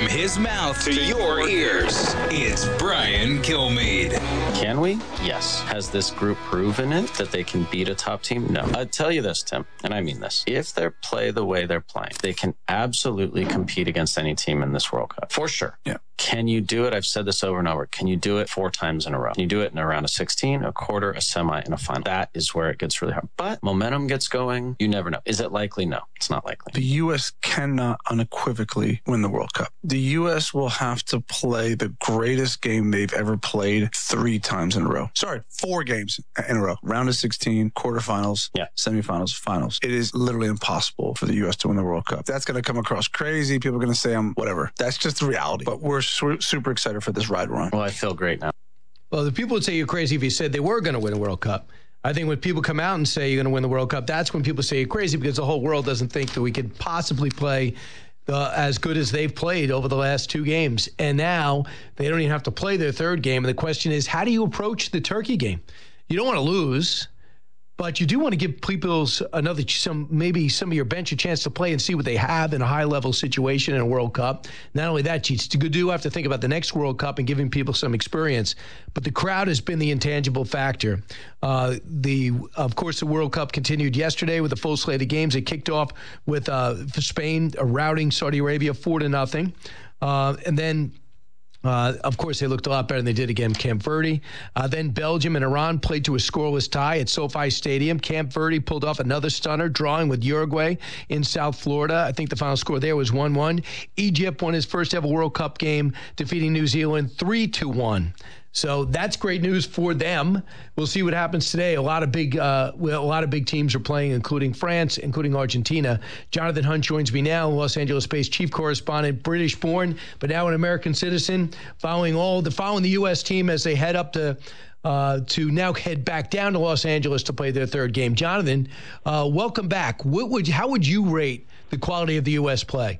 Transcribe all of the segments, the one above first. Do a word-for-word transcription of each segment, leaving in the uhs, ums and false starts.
From his mouth to your ears, it's Brian Kilmeade. Can we? Yes. Has this group proven it, that they can beat a top team? No. I'll tell you this, Tim, and I mean this. If they play the way they're playing, they can absolutely compete against any team in this World Cup. For sure. Yeah. Can you do it? I've said this over and over. Can you do it four times in a row? Can you do it in a round of sixteen, a quarter, a semi, and a final? That is where it gets really hard. But momentum gets going. You never know. Is it likely? No, it's not likely. The U S cannot unequivocally win the World Cup. The U S will have to play the greatest game they've ever played three times in a row. Sorry, four games in a row. Round of sixteen, quarterfinals, yeah. semifinals, finals. It is literally impossible for the U S to win the World Cup. That's going to come across crazy. People are going to say I'm whatever. That's just the reality. But we're su- super excited for this ride we're on. Well, I feel great now. Well, the people would say you're crazy if you said they were going to win a World Cup. I think when people come out and say you're going to win the World Cup, that's when people say you're crazy, because the whole world doesn't think that we could possibly play uh, as good as they've played over the last two games. And now they don't even have to play their third game. And the question is, how do you approach the Turkey game? You don't want to lose, but you do want to give people another, some maybe some of your bench a chance to play and see what they have in a high-level situation in a World Cup. Not only that, you do have to think about the next World Cup and giving people some experience. But the crowd has been the intangible factor. Uh, the of course, the World Cup continued yesterday with a full slate of games. It kicked off with uh, Spain routing Saudi Arabia four to nothing, uh, and then. Uh, of course, they looked a lot better than they did against Camp Verde. Uh, then Belgium and Iran played to a scoreless tie at SoFi Stadium. Camp Verde pulled off another stunner, drawing with Uruguay in South Florida. I think the final score there was one one. Egypt won his first ever World Cup game, defeating New Zealand three to one. So that's great news for them. We'll see what happens today. A lot of big, uh, well, a lot of big teams are playing, including France, including Argentina. Jonathan Hunt joins me now, Los Angeles-based chief correspondent, British-born, but now an American citizen, following all the following the U S team as they head up to uh, to now head back down to Los Angeles to play their third game. Jonathan, uh, welcome back. What would how would you rate the quality of the U S play?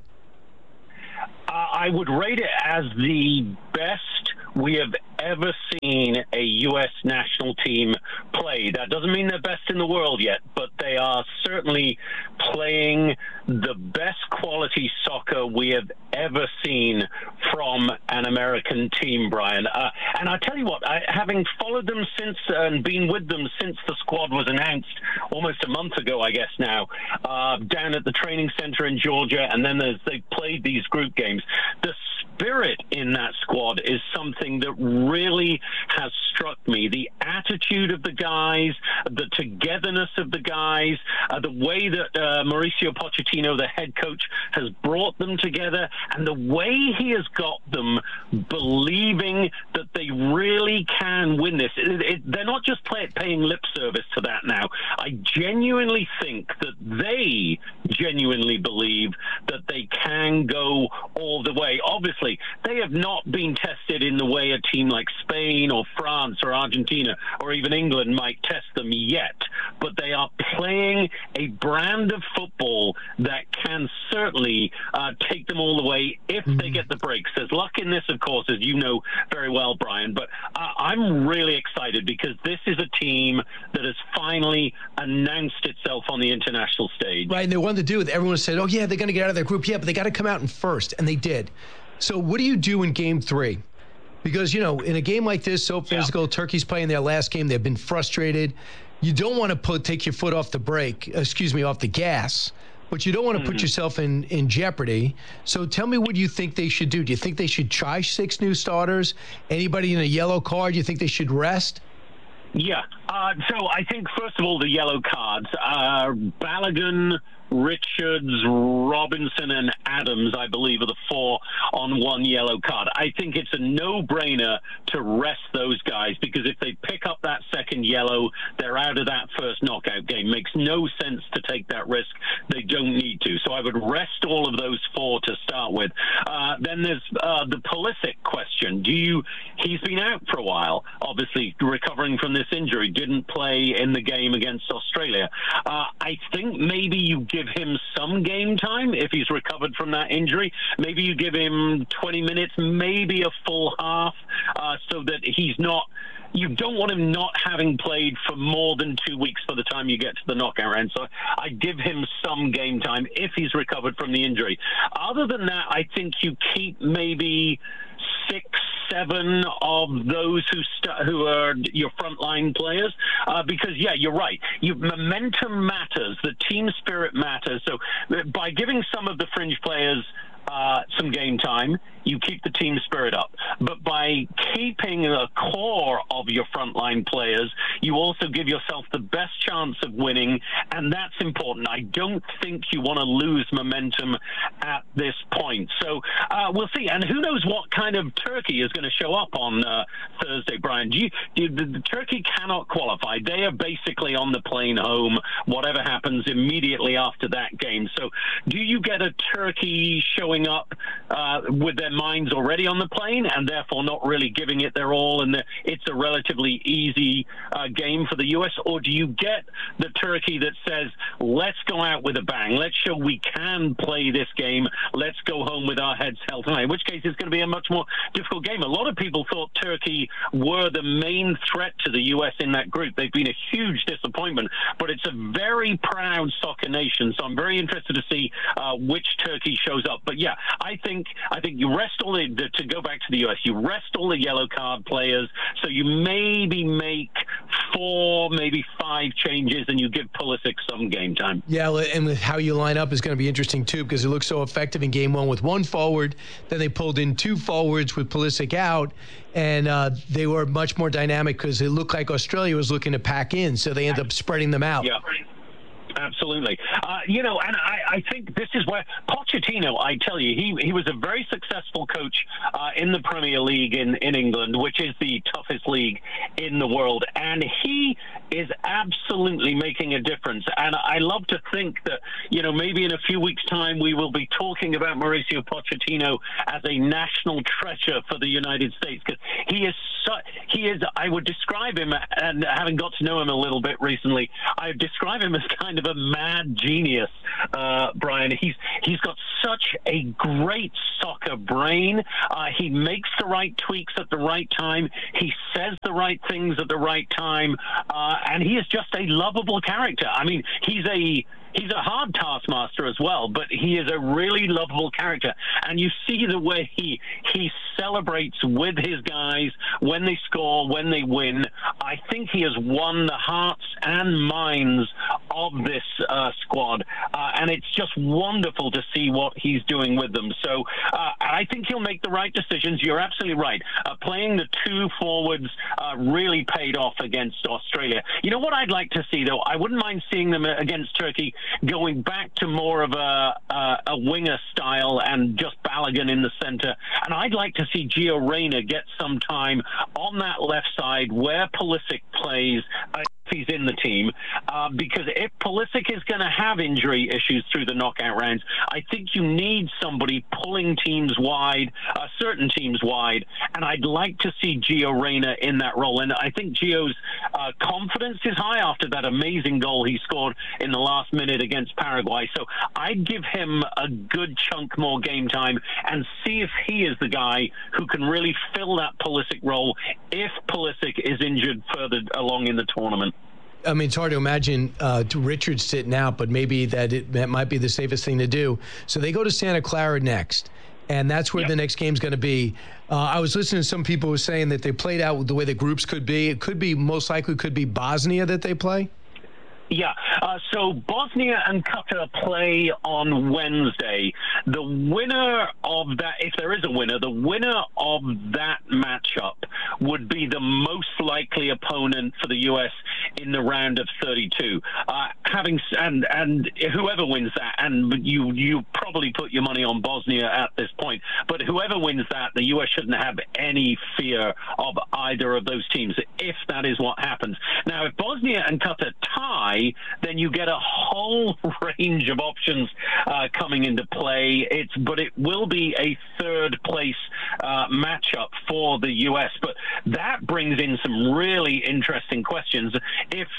Uh, I would rate it as the best we have ever seen a U S national team play. That doesn't mean they're best in the world yet, but they are certainly playing the best quality soccer we have ever seen from an American team, Brian. Uh, and I tell you what, I, having followed them since uh, and been with them since the squad was announced almost a month ago, I guess now, uh, down at the training center in Georgia, and then as they played these group games, the spirit in that squad is something that really has struck me. The attitude of the guys, the togetherness of the guys, uh, the way that uh, Mauricio Pochettino, the head coach, has brought them together, and the way he has got them believing that they really can win this. It, it, they're not just play, paying lip service to that now. I genuinely think that they genuinely believe that they can go all the way. Obviously, they have not been tested in the way a team like Spain or France or Argentina or even England might test them yet, but they are playing a brand of football that can certainly uh, take them all the way if mm-hmm. they get the breaks. There's luck in this, of course, as you know very well, Brian, but uh, I'm really excited because this is a team that has finally announced itself on the international stage. Right, and they wanted to do it. Everyone said, oh, yeah, they're going to get out of their group. Yeah, but they got to come out in first, and they did. So what do you do in game three? Because, you know, in a game like this, so physical, yeah. Turkey's playing their last game. They've been frustrated. You don't want to put take your foot off the brake, excuse me, off the gas, but you don't want to mm-hmm. put yourself in, in jeopardy. So tell me what you think they should do. Do you think they should try six new starters? Anybody in a yellow card, do you think they should rest? Yeah. Uh, so I think, first of all, the yellow cards. Uh, Balogun, Richards, Robinson, and Adams, I believe, are the four on one yellow card. I think it's a no-brainer to rest those guys, because if they pick up that second yellow, they're out of that first knockout game. Makes no sense to take that risk. They don't need to. So I would rest all of those four to start with. Uh, then there's uh, the Pulisic question. Do you? He's been out for a while, obviously recovering from this injury. Didn't play in the game against Australia. Uh, I think maybe you give him some game time if he's recovered from that injury. Maybe you give him twenty minutes, maybe a full half, uh, so that he's not, you don't want him not having played for more than two weeks by the time you get to the knockout round. So I give him some game time if he's recovered from the injury. Other than that, I think you keep maybe six, seven of those who st- who are your frontline players, uh, because yeah, you're right. You, momentum matters. The team spirit matters. So by giving some of the fringe players Uh, some game time, you keep the team spirit up. But by keeping a core of your frontline players, you also give yourself the best chance of winning, and that's important. I don't think you want to lose momentum at this point. So uh, we'll see. And who knows what kind of turkey is going to show up on uh, Thursday, Brian. Do you, do, the, the turkey cannot qualify. They are basically on the plane home, whatever happens immediately after that game. So do you get a turkey showing up uh, with their minds already on the plane and therefore not really giving it their all, and the, it's a relatively easy uh, game for the U S? Or do you get the turkey that says, let's go out with a bang, let's show we can play this game, let's go home with our heads held high, in which case it's going to be a much more difficult game. A lot of people thought Turkey were the main threat to the U S in that group. They've been a huge disappointment, but it's a very proud soccer nation, so I'm very interested to see uh, which Turkey shows up. But yeah, I think I think you rest all the, to go back to the U S, you rest all the yellow card players, so you maybe make four, maybe five changes, and you give Pulisic some game time. Yeah, and with how you line up is going to be interesting too, because it looked so effective in game one with one forward. Then they pulled in two forwards with Pulisic out, and uh, they were much more dynamic because it looked like Australia was looking to pack in, so they ended up spreading them out. Yeah. Absolutely. Uh, you know, and I, I think this is where Pochettino, I tell you, he, he was a very successful coach uh, in the Premier League in, in England, which is the toughest league in the world. And he is absolutely making a difference. And I love to think that, you know, maybe in a few weeks' time we will be talking about Mauricio Pochettino as a national treasure for the United States, because he is so, he is, I would describe him, and having got to know him a little bit recently, I would describe him as kind of a mad genius, uh, Brian. He's he's got such a great soccer brain. Uh, he makes the right tweaks at the right time. He says the right things at the right time, uh, and he is just a lovable character. I mean, he's a He's a hard taskmaster as well, but he is a really lovable character. And you see the way he he celebrates with his guys when they score, when they win. I think he has won the hearts and minds of this uh, squad, uh, and it's just wonderful to see what he's doing with them. So uh, I think he'll make the right decisions. You're absolutely right. Uh, playing the two forwards uh, really paid off against Australia. You know what I'd like to see, though? I wouldn't mind seeing them against Turkey going back to more of a, a, a winger style and just Balogun in the center. And I'd like to see Gio Reyna get some time on that left side where Pulisic plays, uh, if he's in the team, uh, because if Pulisic is going to have injury issues through the knockout rounds, I think you need somebody pulling teams wide, uh, certain teams wide, and I'd like to see Gio Reyna in that role. And I think Gio's uh, confidence is high after that amazing goal he scored in the last minute against Paraguay. So I'd give him a good chunk more game time and see if he is the guy who can really fill that Pulisic role if Pulisic is injured further along in the tournament. I mean, it's hard to imagine uh, Richards sitting out, but maybe that, it, that might be the safest thing to do. So they go to Santa Clara next, and that's where yep. the next game's going to be. Uh, I was listening to some people who were saying that they played out the way the groups could be. It could be, most likely, could be Bosnia that they play. Yeah, uh, so Bosnia and Qatar play on Wednesday. The winner of that, if there is a winner, the winner of that matchup would be the most likely opponent for the U S in the round of thirty-two. Uh, having and and whoever wins that, and you you probably put your money on Bosnia at this point, but whoever wins that, the U S shouldn't have any fear of either of those teams if that is what happens. Now, if Bosnia and Qatar tie, then you get a whole range of options uh, coming into play. It's but it will be a third place uh, matchup for the U S. But that brings in some really interesting questions. If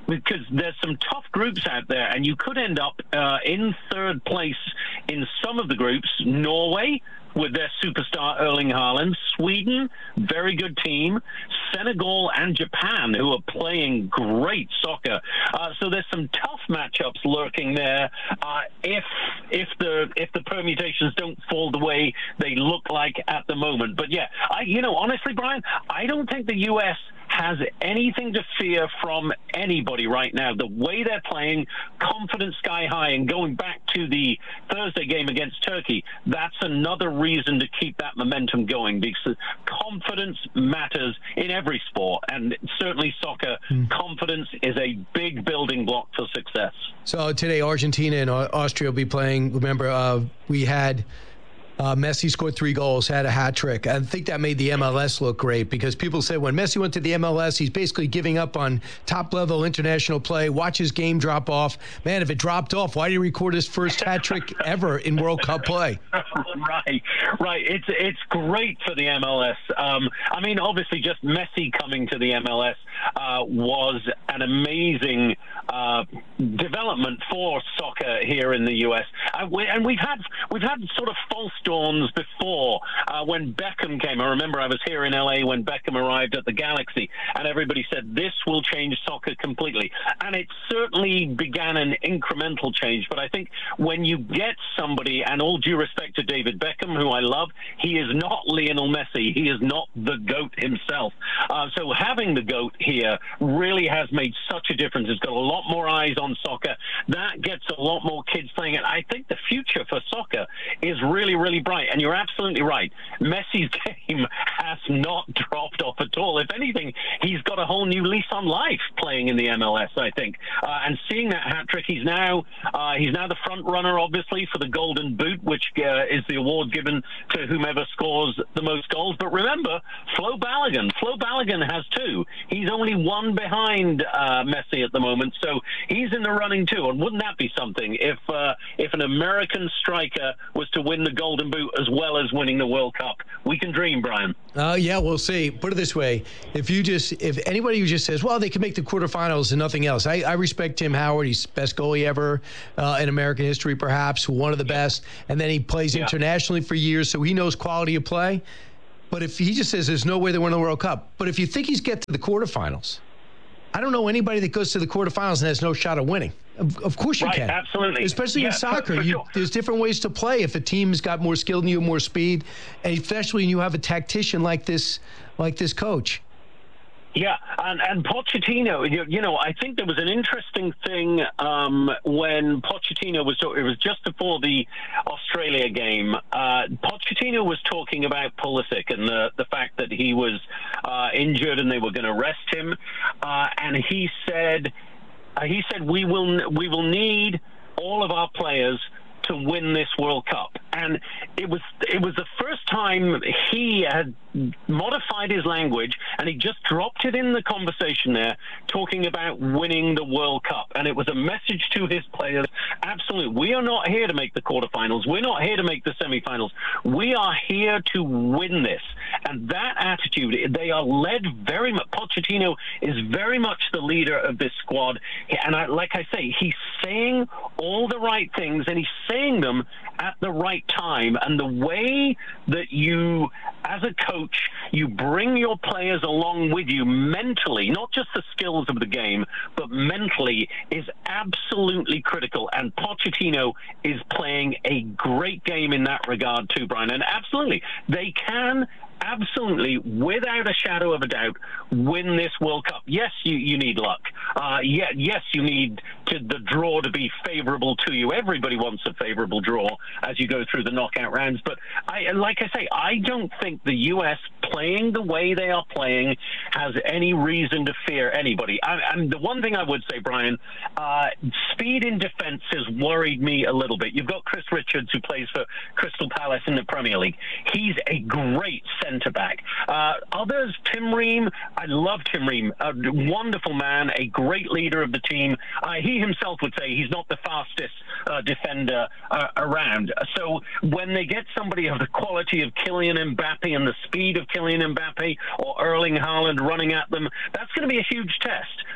because there's some tough groups out there, and you could end up uh, in third place in some of the groups. Norway, with their superstar Erling Haaland, Sweden, very good team, Senegal and Japan, who are playing great soccer. Uh, so there's some tough matchups lurking there. Uh, if if the if the permutations don't fall the way they look like at the moment, but yeah, I you know honestly, Brian, I don't think the U S has anything to fear from anybody right now. The way they're playing, confidence sky high, and going back to the Thursday game against Turkey, that's another reason to keep that momentum going, because confidence matters in every sport, and certainly soccer. Mm. Confidence is a big building block for success. So today, Argentina and Austria will be playing. Remember, uh, we had Uh, Messi scored three goals, had a hat trick. I think that made the M L S look great, because people said when Messi went to the M L S, he's basically giving up on top-level international play. Watch his game drop off. Man, if it dropped off, why did he record his first hat trick ever in World Cup play? Right, right. It's it's great for the M L S. Um, I mean, obviously, just Messi coming to the M L S uh, was an amazing uh, development for soccer here in the U S. Uh, we, and we've had we've had sort of false storms before. Uh, when Beckham came, I remember I was here in L A when Beckham arrived at the Galaxy, and everybody said this will change soccer completely. And it certainly began an incremental change. But I think when you get somebody, and all due respect to David Beckham, who I love, he is not Lionel Messi. He is not the GOAT himself. Uh, so having the GOAT here really has made such a difference. It's got a lot more eyes on soccer. That gets a lot more kids playing it. I think the future for soccer is really, really bright. And you're absolutely right. Messi's game has not dropped off at all. If anything, he's got a whole new lease on life playing in the M L S, I think. Uh, and seeing that hat trick, he's now uh, he's now the front runner, obviously, for the Golden Boot, which uh, is the award given to whomever scores the most goals. But remember, Flo Balogun. Flo Balogun has two. He's only one behind uh, Messi at the moment, so he's in the running too. And wouldn't that be something if uh, if an American striker was to win the Golden Boot as well as winning the World Cup? We can dream, Brian. Uh, yeah, we'll see. Put it this way: if you just, if anybody who just says, "Well, they can make the quarterfinals and nothing else," I, I respect Tim Howard. He's best goalie ever uh, in American history, perhaps one of the best. And then he plays yeah. internationally for years, so he knows quality of play. But if he just says there's no way they win the World Cup, but if you think he's get to the quarterfinals, I don't know anybody that goes to the quarterfinals and has no shot of winning. Of, of course you right, can. Absolutely. Especially yeah, in soccer. for, for you, sure. There's different ways to play. If a team's got more skill than you, more speed, and especially when you have a tactician like this, like this coach. Yeah, and, and Pochettino, you, you know, I think there was an interesting thing um, when Pochettino was, it was just before the Australia game, uh, Pochettino was talking about Pulisic and the, the fact that he was uh, injured and they were going to rest him. Uh, and he said, uh, he said, we will, we will need all of our players to win this World Cup. And it was it was the first time he had modified his language, and he just dropped it in the conversation there, talking about winning the World Cup. And it was a message to his players. Absolutely. We are not here to make the quarterfinals. We're not here to make the semifinals. We are here to win this. And that attitude, they are led very much. Pochettino is very much the leader of this squad. And I, like I say, he's saying all the right things, and he's saying them at the right time. And the way that you, as a coach, you bring your players along with you mentally, not just the skills of the game, but mentally, is absolutely critical. And Pochettino is playing a great game in that regard too, Brian. And absolutely, they can absolutely, without a shadow of a doubt, win this World Cup. Yes, you, you need luck. Uh, yeah, yes, you need to, the draw to be favorable to you. Everybody wants a favorable draw as you go through the knockout rounds. But I, like I say, I don't think the U S playing the way they are playing has any reason to fear anybody. I, and the one thing I would say, Brian, uh, speed in defense has worried me a little bit. You've got Chris Richards, who plays for Crystal Palace in the Premier League. He's a great centre back. Uh, others, Tim Ream, I love Tim Ream, a wonderful man, a great leader of the team. Uh, he himself would say he's not the fastest uh, defender uh, around. So when they get somebody of the quality of Kylian Mbappe and the speed of Kylian Mbappe or Erling Haaland running at them, that's going to be a huge test.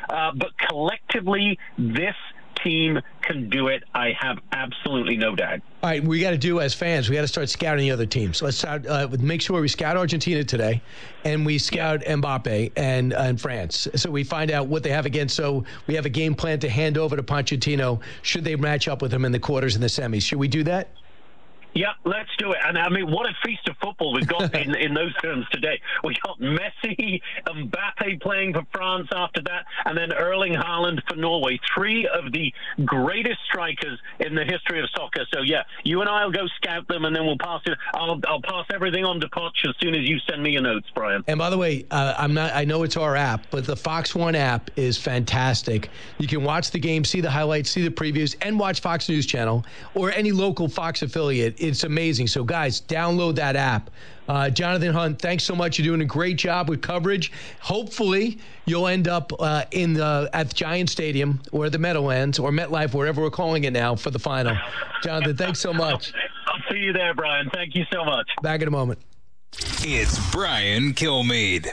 Uh, but collectively, this team can do it. I have absolutely no doubt. All right, we got to do as fans, we got to start scouting the other teams. Let's start, uh, make sure we scout Argentina today, and we scout yeah. Mbappe and, uh, and France. So we find out what they have against. So we have a game plan to hand over to Pochettino should they match up with him in the quarters and the semis. Should we do that? Yeah, let's do it. And I mean, what a feast of football we've got in, in those terms today. We got Messi, Mbappe playing for France after that, and then Erling Haaland for Norway. Three of the greatest strikers in the history of soccer. So yeah, you and I will go scout them, and then we'll pass it. I'll I'll pass everything on to Poch as soon as you send me your notes, Brian. And by the way, uh, I'm not. I know it's our app, but the Fox One app is fantastic. You can watch the game, see the highlights, see the previews, and watch Fox News Channel or any local Fox affiliate. It's amazing. So, guys, download that app. Uh, Jonathan Hunt, thanks so much. You're doing a great job with coverage. Hopefully, you'll end up uh, in the at the Giant Stadium or the Meadowlands or MetLife, wherever we're calling it now, for the final. Jonathan, thanks so much. I'll see you there, Brian. Thank you so much. Back in a moment. It's Brian Kilmeade.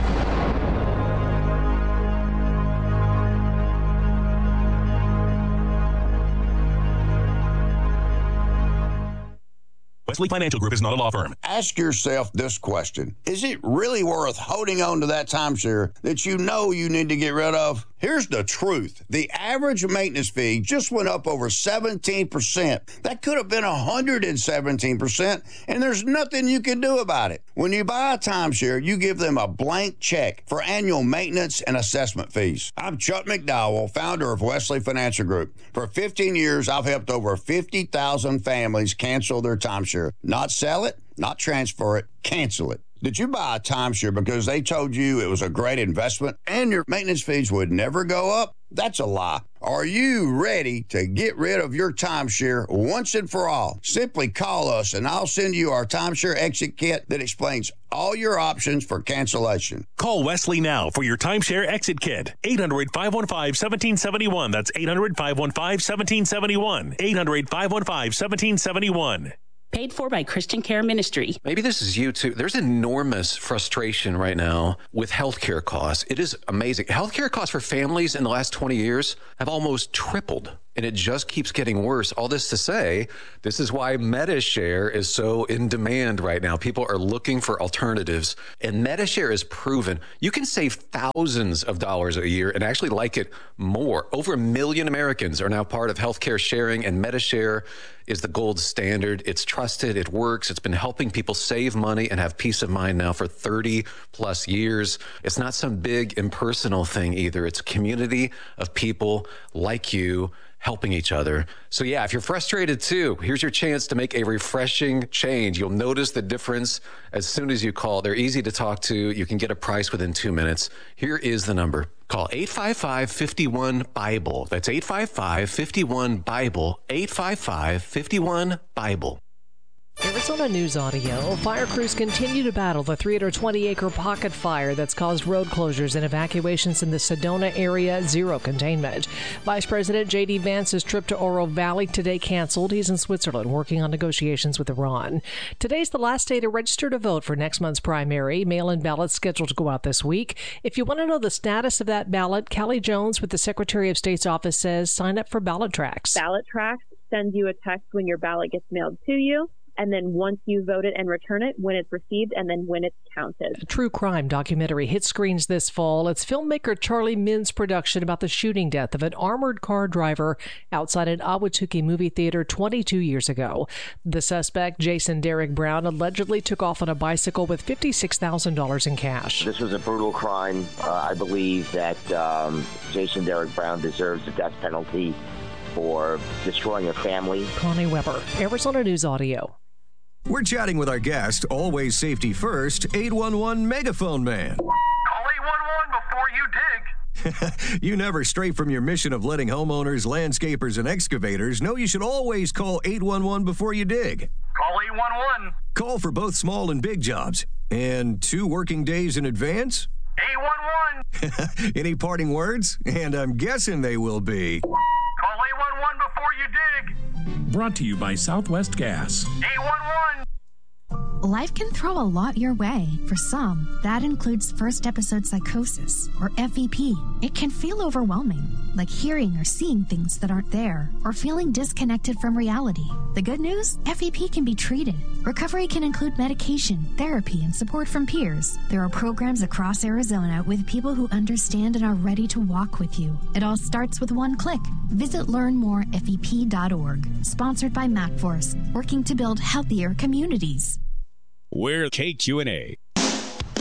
Wesley Financial Group is not a law firm. Ask yourself this question. Is it really worth holding on to that timeshare that you know you need to get rid of? Here's the truth. The average maintenance fee just went up over seventeen percent. That could have been one hundred seventeen percent, and there's nothing you can do about it. When you buy a timeshare, you give them a blank check for annual maintenance and assessment fees. I'm Chuck McDowell, founder of Wesley Financial Group. For fifteen years, I've helped over fifty thousand families cancel their timeshare. Not sell it, not transfer it, cancel it. Did you buy a timeshare because they told you it was a great investment and your maintenance fees would never go up? That's a lie. Are you ready to get rid of your timeshare once and for all? Simply call us and I'll send you our timeshare exit kit that explains all your options for cancellation. Call Wesley now for your timeshare exit kit. eight hundred, five one five, one seven seven one. That's eight hundred, five one five, one seven seven one. eight hundred, five one five, one seven seven one. Paid for by Christian Care Ministry. Maybe this is you too. There's enormous frustration right now with healthcare costs. It is amazing. Healthcare costs for families in the last twenty years have almost tripled, and it just keeps getting worse. All this to say, this is why MediShare is so in demand right now. People are looking for alternatives, and MediShare is proven you can save thousands of dollars a year and actually like it more. Over a million Americans are now part of healthcare sharing, and MediShare is the gold standard. It's trusted, it works. It's been helping people save money and have peace of mind now for thirty plus years. It's not some big impersonal thing either. It's a community of people like you helping each other. So yeah, if you're frustrated too, here's your chance to make a refreshing change. You'll notice the difference as soon as you call. They're easy to talk to. You can get a price within two minutes. Here is the number. Call eight five five, five one, BIBLE. That's eight five five, five one, BIBLE. eight five five, five one, BIBLE. Arizona News Audio. Fire crews continue to battle the three hundred twenty acre pocket fire that's caused road closures and evacuations in the Sedona area. Zero containment. Vice President J D Vance's trip to Oro Valley today canceled. He's in Switzerland working on negotiations with Iran. Today's the last day to register to vote for next month's primary. Mail-in ballots scheduled to go out this week. If you want to know the status of that ballot, Callie Jones with the Secretary of State's office says sign up for Ballot Tracks. Ballot Tracks sends you a text when your ballot gets mailed to you. And then once you vote it and return it, when it's received, and then when it's counted. A true crime documentary hits screens this fall. It's filmmaker Charlie Min's production about the shooting death of an armored car driver outside an Ahwatukee movie theater twenty-two years ago. The suspect, Jason Derek Brown, allegedly took off on a bicycle with fifty-six thousand dollars in cash. This was a brutal crime. Uh, I believe that um, Jason Derek Brown deserves the death penalty for destroying a family. Connie Weber, Arizona News Audio. We're chatting with our guest, always safety first, eight one one Megaphone Man. Call eight one one before you dig. You never stray from your mission of letting homeowners, landscapers, and excavators know you should always call eight one one before you dig. Call eight one one. Call for both small and big jobs. And two working days in advance? eight one one. Any parting words? And I'm guessing they will be... Call eight one one before you dig. Brought to you by Southwest Gas. eight one one. Life can throw a lot your way. For some, that includes first episode psychosis, or F E P. It can feel overwhelming, like hearing or seeing things that aren't there, or feeling disconnected from reality. The good news? F E P can be treated. Recovery can include medication, therapy, and support from peers. There are programs across Arizona with people who understand and are ready to walk with you. It all starts with one click. Visit learn more F E P dot org. Sponsored by MacForce, working to build healthier communities. We're K Q N A.